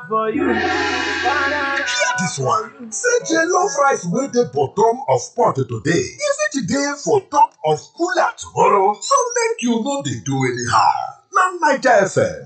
for you. Hear dis one. Say jollof rice wey dey bottom of pot today, e fit dey for top of cooler tomorrow, so make you no dey do anyhow. Na Naija FM